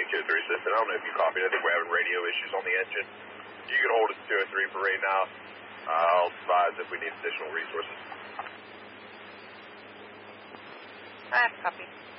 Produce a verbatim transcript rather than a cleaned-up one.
two oh three assistant. I don't know if you copied. I think we're having radio issues on the engine. You can hold it to two oh three for right now. Uh, I'll advise if we need additional resources. I have a copy.